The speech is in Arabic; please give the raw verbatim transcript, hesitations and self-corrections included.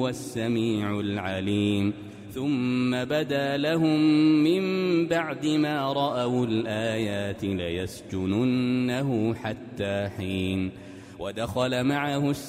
والسميع العليم ثم بدا لهم من بعد ما رأوا الآيات ليسجننه حتى حين ودخل معه